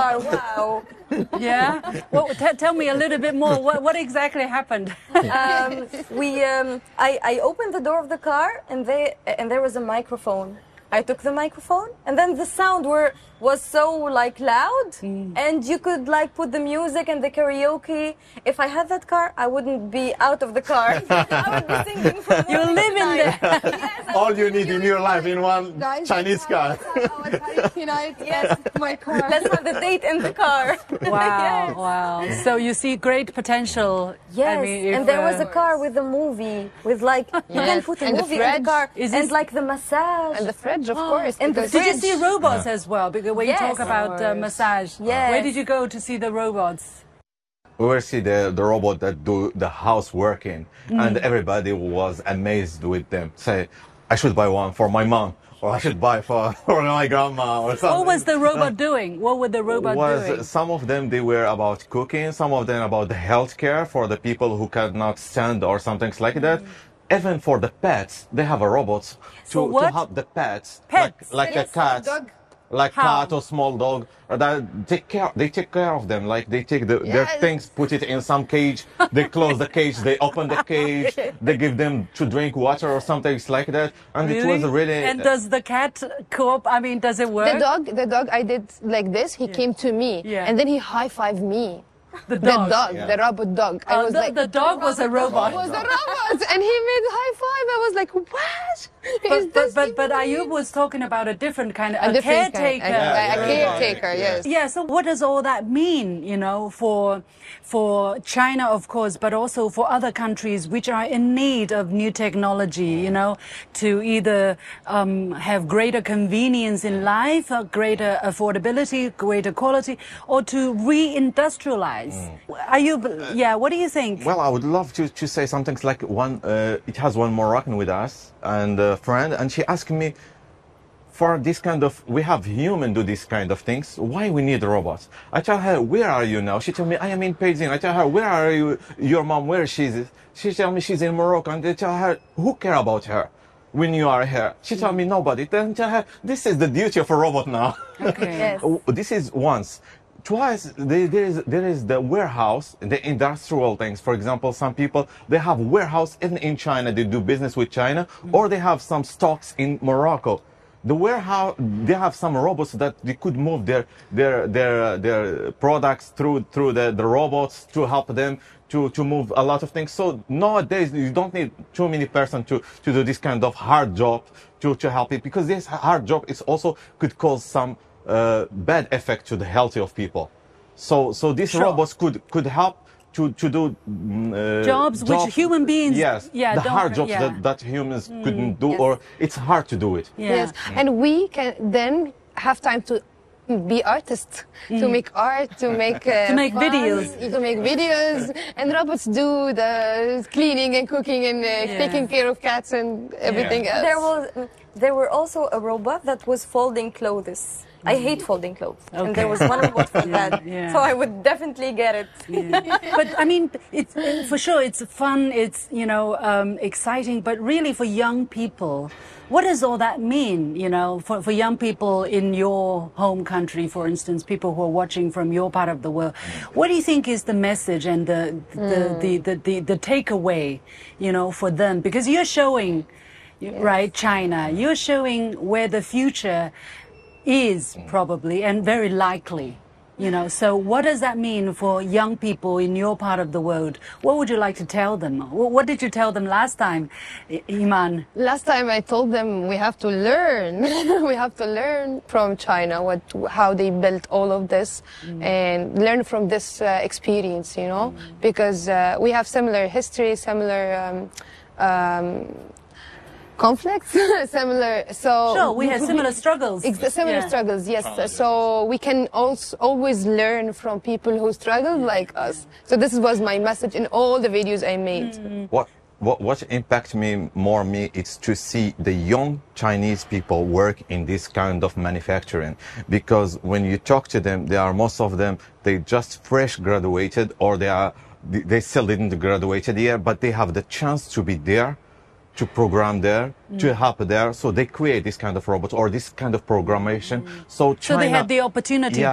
car. Wow. Yeah? Well, tell me a little bit more. What exactly happened? I opened the door of the car, and there was a microphone. I took the microphone, and then the sound was so like loud, and you could like put the music and the karaoke. If I had that car, I wouldn't be out of the car. I would be singing from You live in there. Yes, All you need in your life in one Guys, Chinese car. yes. My car. Let's have the date in the car. Wow, Yes. wow. So you see great potential. Yes, I mean, if, and there was a car with a movie, with like, you can put a And the movie in the fridge. car, Is and this- like the massage. And the fridge, of course. And the because- Did you see robots as well? Because when you Yes. talk about massage, Yes. where did you go to see the robots? We will see the robot that do the houseworking, and everybody was amazed with them. Say, I should buy one for my mom, or I should buy for my grandma, or something. What was the robot doing? What were the robot doing? Some of them they were about cooking, some of them about the healthcare for the people who cannot stand or something like that. Even for the pets, they have a robot For to what? help the pets, Pets? like a Yes, cat. dog. Like How? cat or small dog, that they take care of them. Like they take their Yes. things, put it in some cage. They close the cage. They open the cage. They give them to drink water or something like that. And it was really. And does the cat cope? I mean, does it work? The dog, I did like this. He came to me, Yeah. and then he high-fived me. The dog. The robot dog. I was like, the dog was a robot. was a robot, and he made high five. I was like, what? Is this But Ayub was talking about a different kind of a different caretaker. kind, a caretaker? Yes. Yeah, so what does all that mean, you know, for China, of course, but also for other countries which are in need of new technology, you know, to either have greater convenience in life, greater affordability, greater quality, or to re-industrialize? Ayub, yeah, what do you think? Well, I would love to say something like one. It has one Moroccan with us and a friend, and she asked me, for this kind of, we have human do this kind of things. Why we need robots? I tell her, where are you now? She tell me, I am in Beijing. I tell her, where are you? Your mom, where she is? She tell me she's in Morocco, and they tell her, who care about her when you are here? She tell me nobody. Then tell her, this is the duty of a robot now. Okay. Yes. This is once. Twice, there is the warehouse, the industrial things. For example, some people, they have warehouse in China, they do business with China, or they have some stocks in Morocco. The warehouse, they have some robots that they could move their products through the robots to help them to move a lot of things. So nowadays, you don't need too many persons to do this kind of hard job to help it, because this hard job is also could cause some bad effect to the health of people. So these Sure. robots could help to do Jobs which human beings, yes, yeah, the don't- hard jobs yeah. that humans couldn't do, Yes. or it's hard to do it. Yeah. Yes, and we can then have time to be artists, to make art, to make make fun, videos. to make videos, and robots do the cleaning and cooking and taking care of cats and everything else. There were also a robot that was folding clothes. I hate folding clothes, and there was one robot for that. yeah. So I would definitely get it. But I mean, it's for sure it's fun, it's, you know, exciting, but really for young people, what does all that mean, you know, for young people in your home country, for instance, people who are watching from your part of the world? What do you think is the message and the takeaway, you know, for them? Because you're showing, right, China, you're showing where the future is probably and very likely, you know. So what does that mean for young people in your part of the world? What would you like to tell them? What did you tell them last time, Iman? Last time I told them we have to learn. We have to learn from China how they built all of this and learn from this experience, you know, because we have similar history, similar conflicts, similar. So Sure, we had similar struggles. Similar struggles, yes. So we can also always learn from people who struggle like us. So this was my message in all the videos I made. What impacts me is to see the young Chinese people work in this kind of manufacturing, because when you talk to them, most of them they just fresh graduated, or they still didn't graduated yet, but they have the chance to be there, to program there, to help there. So they create this kind of robots or this kind of programmation. So China, So they had the opportunity